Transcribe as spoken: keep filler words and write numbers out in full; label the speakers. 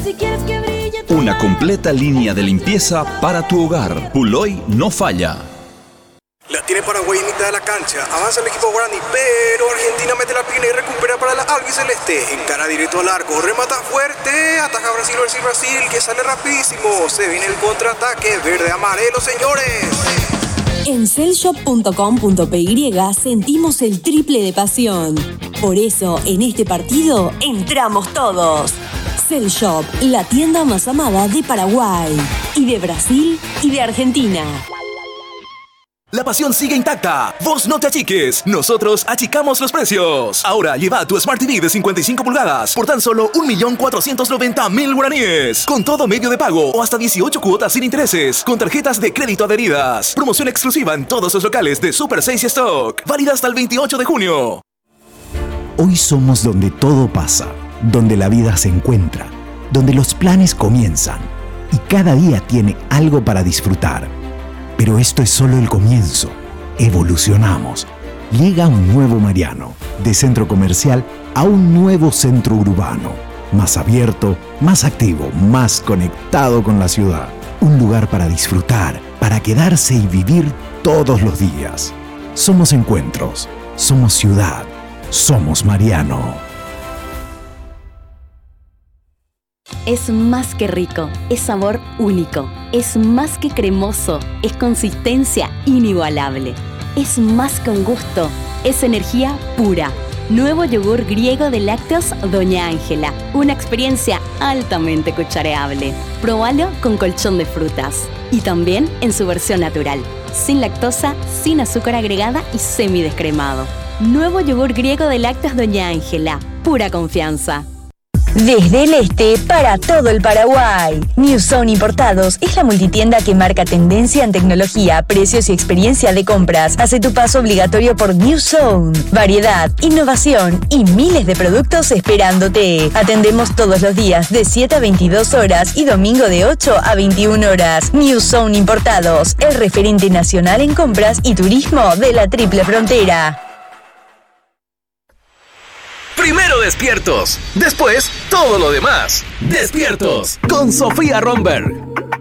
Speaker 1: Si quieres que brille tu
Speaker 2: Una
Speaker 1: mar.
Speaker 2: completa línea de limpieza para tu hogar. Puloy no falla.
Speaker 3: La tiene Paraguay en mitad de la cancha. Avanza el equipo guaraní, pero Argentina mete la pina y recupera para la albiceleste. Encara directo al arco, remata fuerte. Ataca Brasil, Brasil, Brasil, que sale rapidísimo. Se viene el contraataque verde-amarelo, señores.
Speaker 4: En cellshop punto com punto p y sentimos el triple de pasión. Por eso, en este partido, entramos todos. Cellshop, la tienda más amada de Paraguay, y de Brasil, y de Argentina.
Speaker 5: La pasión sigue intacta. Vos no te achiques. Nosotros achicamos los precios. Ahora lleva tu Smart T V de cincuenta y cinco pulgadas por tan solo un millón cuatrocientos noventa mil guaraníes. Con todo medio de pago o hasta dieciocho cuotas sin intereses. Con tarjetas de crédito adheridas. Promoción exclusiva en todos los locales de Super seis y Stock. Válida hasta el veintiocho de junio.
Speaker 6: Hoy somos donde todo pasa. Donde la vida se encuentra. Donde los planes comienzan. Y cada día tiene algo para disfrutar. Pero esto es solo el comienzo. Evolucionamos. Llega un nuevo Mariano, de centro comercial a un nuevo centro urbano. Más abierto, más activo, más conectado con la ciudad. Un lugar para disfrutar, para quedarse y vivir todos los días. Somos encuentros, somos ciudad, somos Mariano.
Speaker 7: Es más que rico, es sabor único, es más que cremoso, es consistencia inigualable, es más que un gusto, es energía pura. Nuevo yogur griego de lácteos Doña Ángela, una experiencia altamente cuchareable. Probalo con colchón de frutas y también en su versión natural, sin lactosa, sin azúcar agregada y semidescremado. Nuevo yogur griego de lácteos Doña Ángela, pura confianza.
Speaker 8: Desde el este para todo el Paraguay. New Zone Importados es la multitienda que marca tendencia en tecnología, precios y experiencia de compras. Hace tu paso obligatorio por New Zone. Variedad, innovación y miles de productos esperándote. Atendemos todos los días de siete a veintidós horas y domingo de ocho a veintiuna horas. New Zone Importados, el referente nacional en compras y turismo de la Triple Frontera.
Speaker 5: Primero despiertos, después todo lo demás. Despiertos con Sofía Romberg.